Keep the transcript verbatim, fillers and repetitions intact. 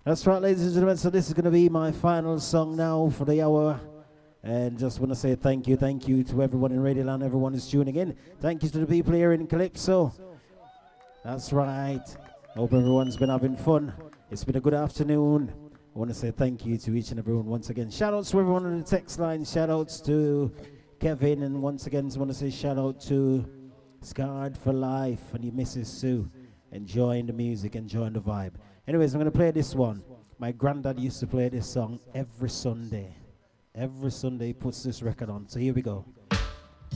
That's right, ladies and gentlemen. So this is going to be my final song now for the hour. And just want to say thank you, thank you to everyone in Radioland, everyone who's tuning in. Thank you to the people here in Calypso. That's right. Hope everyone's been having fun. It's been a good afternoon. I want to say thank you to each and everyone once again. Shout outs to everyone on the text line. Shout outs to Kevin. And once again, I want to say shout out to Scarred for Life and your Missus Sue. Enjoying the music, enjoying the vibe. Anyways, I'm going to play this one. My granddad used to play this song every Sunday. Every Sunday he puts this record on. So here we go.